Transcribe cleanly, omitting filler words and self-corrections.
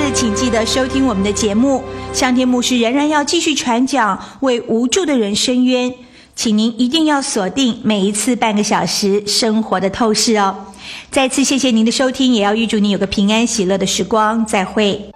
请记得收听我们的节目。香天牧师仍然要继续传讲，为无助的人伸冤，请您一定要锁定每一次半个小时生活的透视哦。再次谢谢您的收听，也要预祝您有个平安喜乐的时光，再会。